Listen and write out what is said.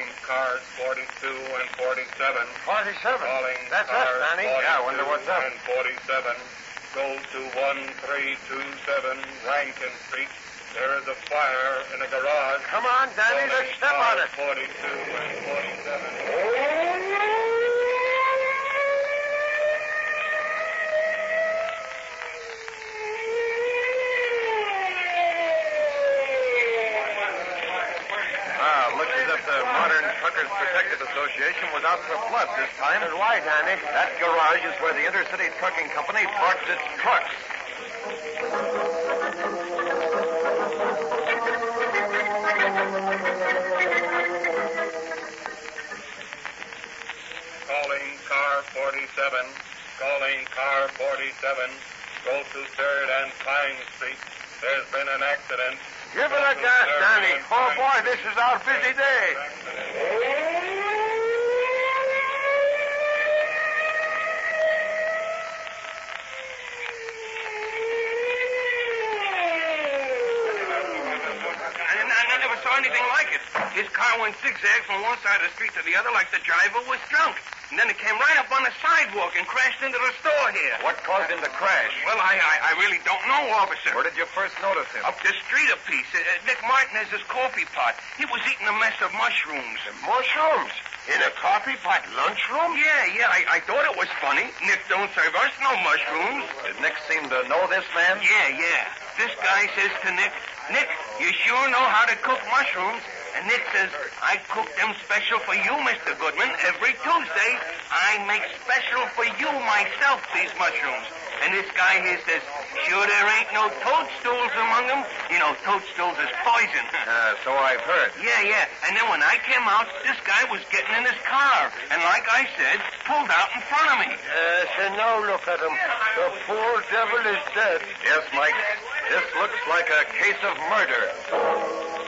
cars 42 and 47. 47? Calling That's us, cars Danny. 42 Yeah, I wonder what's up. and 47. Go to 1327 Rankin Street. There is a fire in a garage. Come on, Danny, let's step on it. 42 and 47. Looks as if the Modern Truckers Protective Association was out for blood this time. But why, Danny? That garage is where the Intercity Trucking Company parks its trucks. Calling car 47. Calling car 47. Go to 3rd and Pine Street. There's been an accident. Give it a gas, Danny. Oh, boy, this is our busy day. I never saw anything like it. His car went zigzag from one side of the street to the other like the driver was drunk. And then it came right up on the sidewalk and crashed into the store here. What caused him to crash? Well, I really don't know, officer. Where did you first notice him? Up the street a piece. Nick Martin has his coffee pot. He was eating a mess of mushrooms. Mushrooms? In a coffee pot lunchroom? Yeah, I thought it was funny. Nick don't serve us no mushrooms. Did Nick seem to know this man? Yeah. This guy says to Nick, Nick, you sure know how to cook mushrooms? And Nick says, I cook them special for you, Mr. Goodman. Every Tuesday, I make special for you myself, these mushrooms. And this guy here says, sure there ain't no toadstools among them? You know, toadstools is poison. So I've heard. Yeah. And then when I came out, this guy was getting in his car. And like I said, pulled out in front of me. So now look at him. The poor devil is dead. Yes, Mike. This looks like a case of murder.